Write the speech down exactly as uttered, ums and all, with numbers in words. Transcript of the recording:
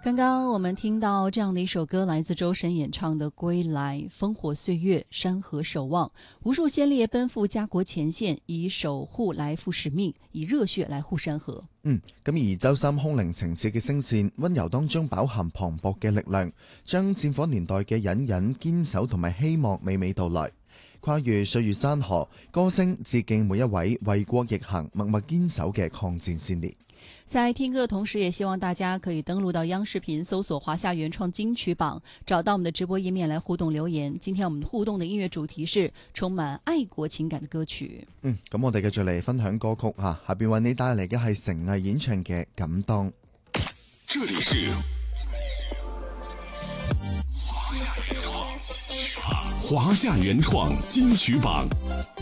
刚刚我们听到这样的一首歌，来自周深演唱的《归来》，烽火岁月，山河守望，无數先烈奔赴家國前線，以守護來赴使命，以熱血來護山河。 嗯，咁而周三空靈情切嘅聲線，溫柔當中飽含磅礴嘅力量，將戰火年代嘅隱隱堅守同埋希望娓娓道來。跨越歲月山河，歌聲致敬每一位為國逆行、默默堅守嘅抗戰先烈。 在聽歌的同時，也希望大家可以登錄到央視頻搜索華夏原創金曲榜，找到我們的直播頁面來互動留言。今天我們互動的音樂主題是充滿愛國情感的歌曲。 嗯，咁我哋繼續嚟分享歌曲吓，下邊為你帶嚟嘅係成毅演唱嘅《敢當》。 這裡是華夏原創金曲榜。